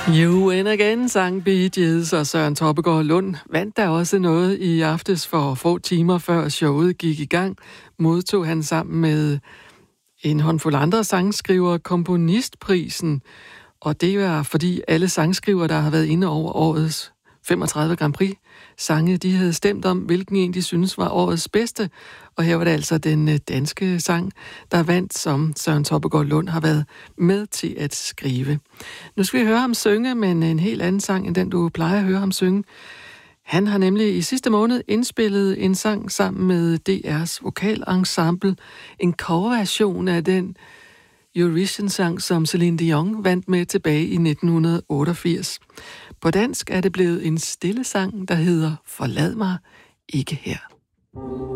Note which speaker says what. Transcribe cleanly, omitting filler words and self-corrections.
Speaker 1: You and Again sang Bee Gees, og Søren Troppegaard Lund vandt der også noget i aftes. For få timer før showet gik i gang, modtog han sammen med en håndfuld andre sangskrivere komponistprisen. Og det var fordi alle sangskrivere, der har været inde over årets 35 Grand Prix sange, de havde stemt om, hvilken en de synes var årets bedste. Og her var det altså den danske sang, der vandt, som Søren Troppegaard Lund har været med til at skrive. Nu skal vi høre ham synge, men en helt anden sang, end den du plejer at høre ham synge. Han har nemlig i sidste måned indspillet en sang sammen med DR's vokalensemble. En coverversion af den Eurovision-sang, som Celine Dion vandt med tilbage i 1988. På dansk er det blevet en stille sang, der hedder Forlad mig ikke her.